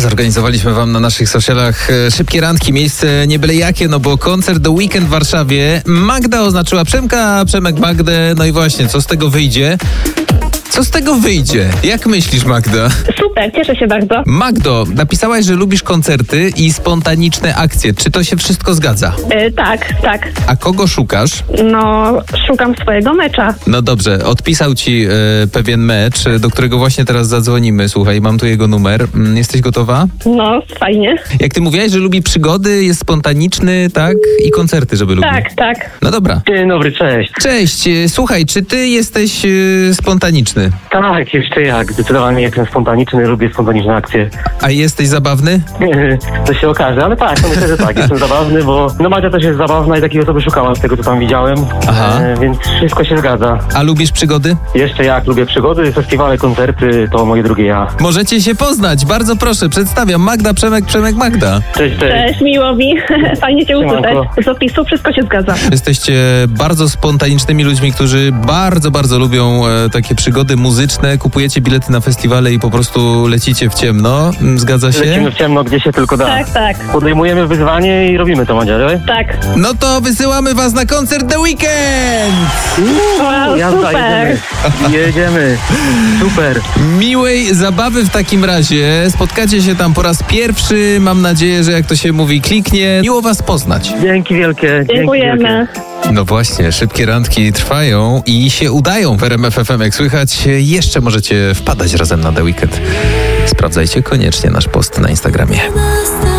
Zorganizowaliśmy wam na naszych socialach szybkie randki, miejsce nie byle jakie, no bo koncert The Weeknd w Warszawie. Magda oznaczyła Przemka, Przemek Magdę, no i właśnie, co z tego wyjdzie? Co z tego wyjdzie? Jak myślisz, Magda? Super, cieszę się bardzo. Magdo, napisałaś, że lubisz koncerty i spontaniczne akcje. Czy to się wszystko zgadza? Tak. A kogo szukasz? No, szukam swojego mecza. No dobrze, odpisał ci pewien mecz, do którego właśnie teraz zadzwonimy. Słuchaj, mam tu jego numer. Jesteś gotowa? No, fajnie. Jak ty mówiłaś, że lubi przygody, jest spontaniczny, tak? I koncerty, żeby lubił. Tak. No dobra. Dzień dobry, cześć. Cześć, słuchaj, czy ty jesteś spontaniczny? Tak, jeszcze jak. Zdecydowanie jestem spontaniczny, lubię spontaniczne akcje. A jesteś zabawny? To się okaże, ale tak, myślę, że tak. Jestem zabawny, bo Magda też jest zabawna i takiej osoby szukałam z tego, co tam widziałem. Aha. Więc wszystko się zgadza. A lubisz przygody? Jeszcze jak, lubię przygody, festiwale, koncerty, to moje drugie ja. Możecie się poznać, bardzo proszę, przedstawiam. Magda, Przemek, Magda. Cześć. Cześć, miło mi. Fajnie cię usłyszeć. Siemanko. Z opisu wszystko się zgadza. Jesteście bardzo spontanicznymi ludźmi, którzy bardzo lubią takie przygody muzyczne. Kupujecie bilety na festiwale i po prostu lecicie w ciemno. Zgadza się? Lecimy w ciemno, gdzie się tylko da. Tak. Podejmujemy wyzwanie i robimy to, Madzia, nie? Tak. No to wysyłamy was na koncert The Weeknd! Wow, Jazda, super. jedziemy. Super. Miłej zabawy w takim razie. Spotkacie się tam po raz pierwszy. Mam nadzieję, że jak to się mówi, kliknie. Miło was poznać. Dzięki wielkie. Dziękujemy. No właśnie, szybkie randki trwają i się udają w RMF FM. Jak słychać, jeszcze możecie wpadać razem na The Weeknd. Sprawdzajcie koniecznie nasz post na Instagramie.